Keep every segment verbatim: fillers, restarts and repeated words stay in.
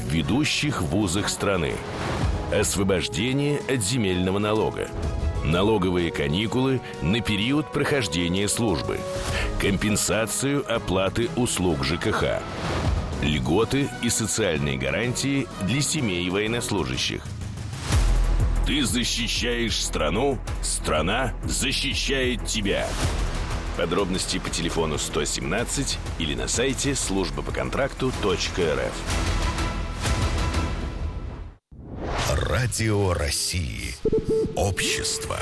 в ведущих вузах страны. Освобождение от земельного налога. Налоговые каникулы на период прохождения службы. Компенсацию оплаты услуг ЖКХ. Льготы и социальные гарантии для семей военнослужащих. Ты защищаешь страну, страна защищает тебя. Подробности по телефону сто семнадцать или на сайте служба по контракту точка эр эф. Радио России. Общество.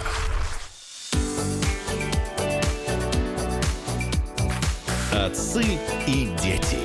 Отцы и дети.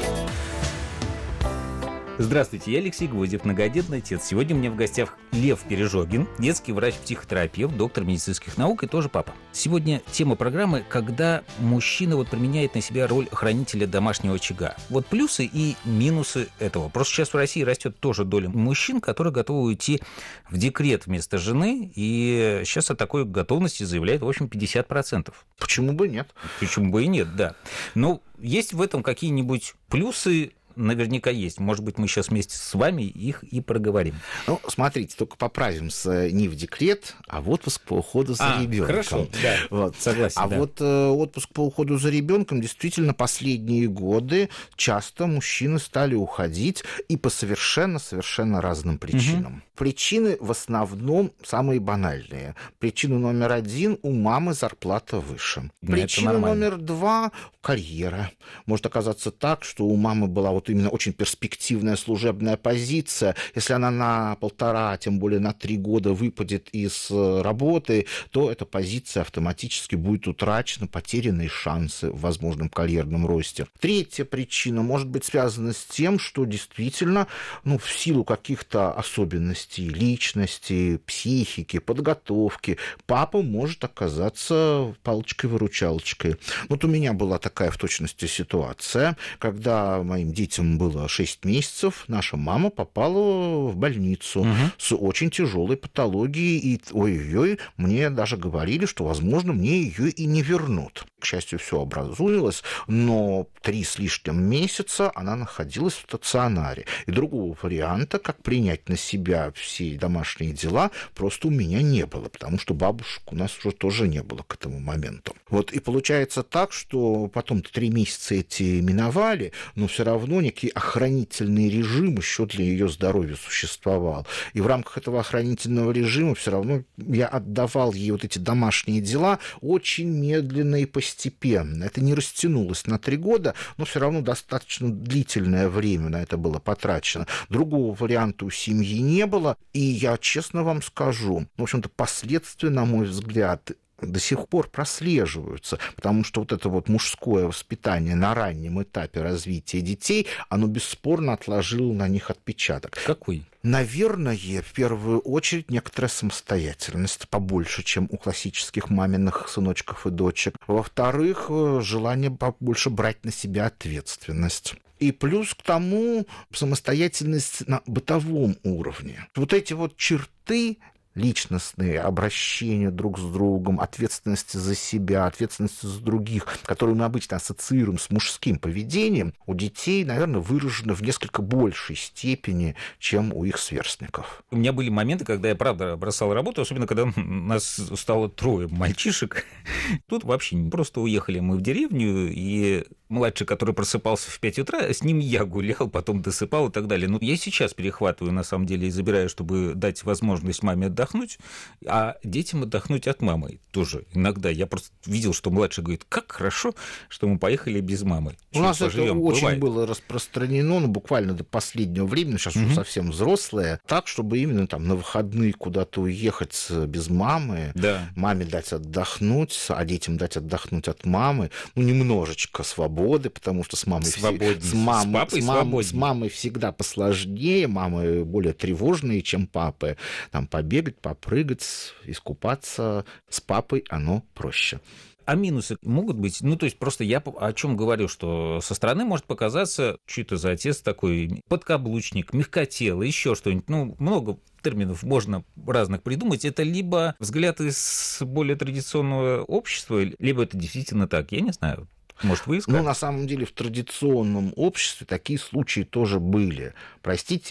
Здравствуйте, я Алексей Гвоздев, многодетный отец. Сегодня у меня в гостях Лев Пережогин, детский врач-психотерапевт, доктор медицинских наук и тоже папа. Сегодня тема программы, когда мужчина вот применяет на себя роль хранителя домашнего очага. Вот плюсы и минусы этого. Просто сейчас в России растет тоже доля мужчин, которые готовы уйти в декрет вместо жены, и сейчас о такой готовности заявляет, в общем, пятьдесят процентов. Почему бы нет? Почему бы и нет, да. Но есть в этом какие-нибудь плюсы? Наверняка есть. Может быть, мы сейчас вместе с вами их и проговорим. Ну, смотрите, только поправимся не в декрет, а в отпуск по уходу за а, ребенком. Хорошо, да. Вот. Согласен. А да. вот э, отпуск по уходу за ребенком действительно последние годы часто мужчины стали уходить и по совершенно-совершенно разным причинам. Угу. Причины в основном самые банальные. Причина номер один – у мамы зарплата выше. Да, Причина номер два – карьера. Может оказаться так, что у мамы была вот именно очень перспективная служебная позиция. Если она на полтора, тем более на три года выпадет из работы, то эта позиция автоматически будет утрачена, потерянные шансы в возможном карьерном росте. Третья причина может быть связана с тем, что действительно, ну, в силу каких-то особенностей личности, психики, подготовки, папа может оказаться палочкой-выручалочкой. Вот у меня была такая в точности ситуация, когда моим детям было шесть месяцев, наша мама попала в больницу угу. с очень тяжелой патологией, и ой-ой-ой, мне даже говорили, что, возможно, мне ее и не вернут. К счастью, все образуилось, но три с лишним месяца она находилась в стационаре. И другого варианта, как принять на себя все домашние дела, просто у меня не было, потому что бабушек у нас уже тоже не было к этому моменту. Вот и получается так, что потом три месяца эти миновали, но все равно некий охранительный режим еще для ее здоровья существовал. И в рамках этого охранительного режима все равно я отдавал ей вот эти домашние дела очень медленно и постепенно. Это не растянулось на три года, но все равно достаточно длительное время на это было потрачено. Другого варианта у семьи не было, и я честно вам скажу, в общем-то, последствия, на мой взгляд, до сих пор прослеживаются, потому что вот это вот мужское воспитание на раннем этапе развития детей, оно бесспорно отложило на них отпечаток. Какой? Наверное, в первую очередь некоторая самостоятельность, побольше, чем у классических маминых сыночков и дочек. Во-вторых, желание побольше брать на себя ответственность. И плюс к тому самостоятельность на бытовом уровне. Вот эти вот черты личностные, обращения друг с другом, ответственности за себя, ответственности за других, которые мы обычно ассоциируем с мужским поведением, у детей, наверное, выражены в несколько большей степени, чем у их сверстников. У меня были моменты, когда я, правда, бросал работу, особенно когда у нас стало трое мальчишек. Тут вообще не просто уехали мы в деревню, и младший, который просыпался в пять утра, с ним я гулял, потом досыпал и так далее. Ну, я сейчас перехватываю, на самом деле, и забираю, чтобы дать возможность маме отдохнуть, а детям отдохнуть от мамы тоже. Иногда я просто видел, что младший говорит, как хорошо, что мы поехали без мамы. У нас поживем. Это очень Бывает. Было распространено, ну, буквально до последнего времени, сейчас угу. уже совсем взрослые, так, чтобы именно там на выходные куда-то уехать без мамы, да. маме дать отдохнуть, а детям дать отдохнуть от мамы, ну, немножечко свободы, потому что с мамой, с, с, мам... с, папой с, мам... с мамой всегда посложнее, мамы более тревожные, чем папы. Там побегать, попрыгать, искупаться, с папой оно проще. А минусы могут быть? Ну, то есть, просто я о чем говорю, что со стороны может показаться, что это за отец такой, подкаблучник, мягкотелый, еще что-нибудь. Ну, много терминов можно разных придумать. Это либо взгляд из более традиционного общества, либо это действительно так, я не знаю. Может, вы искали? Ну, на самом деле, в традиционном обществе такие случаи тоже были. Простите